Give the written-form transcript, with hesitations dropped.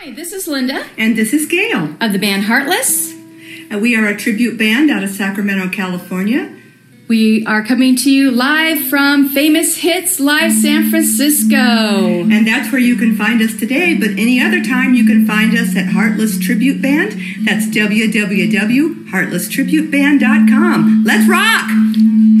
Hi, this is Linda And this is Gail. of the band Heartless. And we are a tribute band out of Sacramento, California. We are coming to you live from Famous Hits Live San Francisco. And that's where you can find us today, but any other time you can find us at Heartless Tribute Band. That's www.heartlesstributeband.com. Let's rock!